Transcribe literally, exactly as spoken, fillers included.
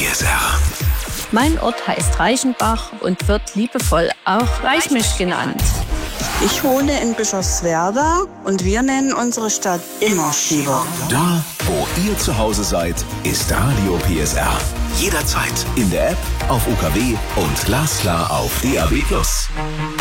S R. Mein Ort heißt Reichenbach und wird liebevoll auch Reichmisch genannt. Ich wohne in Bischofswerda und wir nennen unsere Stadt immer Schieber. Da, wo ihr zu Hause seid, ist Radio P S R. Jederzeit in der App, auf U K W und glasklar auf D A B plus.